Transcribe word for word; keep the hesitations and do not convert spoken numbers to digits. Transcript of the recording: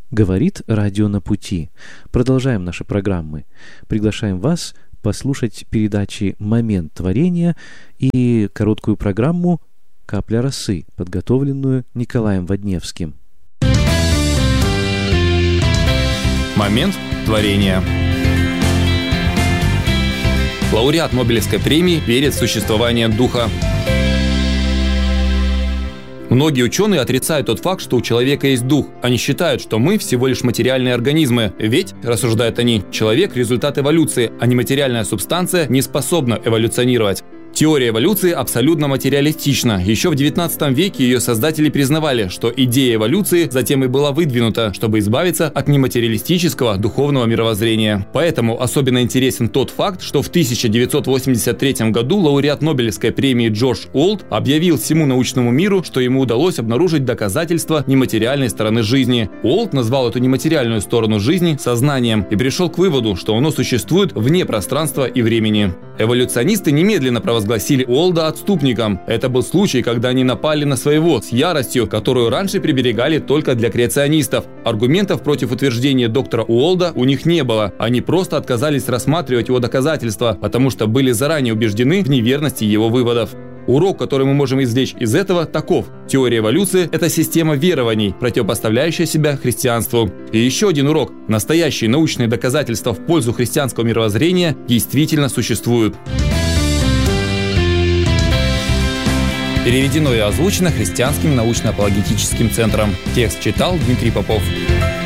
Говорит радио «На пути». Продолжаем наши программы. Приглашаем вас послушать передачи «Момент творения» и короткую программу «Капля росы», подготовленную Николаем Водневским. Момент творения. Лауреат Нобелевской премии верит в существование духа. Многие ученые отрицают тот факт, что у человека есть дух. Они считают, что мы всего лишь материальные организмы. Ведь, рассуждают они, человек – результат эволюции, а нематериальная субстанция не способна эволюционировать. Теория эволюции абсолютно материалистична. Еще в девятнадцатом веке ее создатели признавали, что идея эволюции затем и была выдвинута, чтобы избавиться от нематериалистического духовного мировоззрения. Поэтому особенно интересен тот факт, что в тысяча девятьсот восемьдесят третьем году лауреат Нобелевской премии Джордж Уолт объявил всему научному миру, что ему удалось обнаружить доказательства нематериальной стороны жизни. Уолт назвал эту нематериальную сторону жизни сознанием и пришел к выводу, что оно существует вне пространства и времени. Эволюционисты немедленно провозгласили Уолда отступником. Это был случай, когда они напали на своего с яростью, которую раньше приберегали только для креационистов. Аргументов против утверждения доктора Уолда у них не было. Они просто отказались рассматривать его доказательства, потому что были заранее убеждены в неверности его выводов. Урок, который мы можем извлечь из этого, таков. Теория эволюции – это система верований, противопоставляющая себя христианству. И еще один урок. Настоящие научные доказательства в пользу христианского мировоззрения действительно существуют. Переведено и озвучено Христианским научно-апологетическим центром. Текст читал Дмитрий Попов.